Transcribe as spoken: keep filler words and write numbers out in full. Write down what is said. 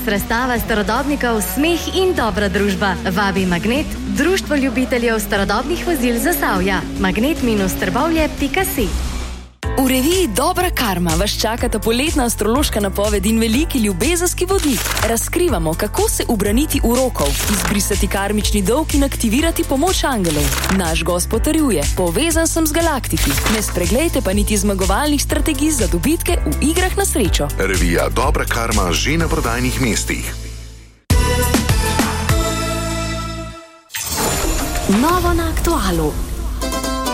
Srestava starodobnikov, smeh in dobra družba. Vabi Magnet, društvo ljubiteljev starodobnih vozil Zasavja. magnet trbovlje pika si. V reviji Dobra karma vas čakata poletna astrološka napoved in veliki ljubezenski vodnik. Razkrivamo, kako se ubraniti urokov, izbrisati karmični dolg in aktivirati pomoč angelov. Naš gost potrjuje, povezan sem z galaktiki. Ne spreglejte pa niti zmagovalnih strategij za dobitke v igrah na srečo. Revija Dobra karma že na prodajnih mestih. Novo na Aktualu.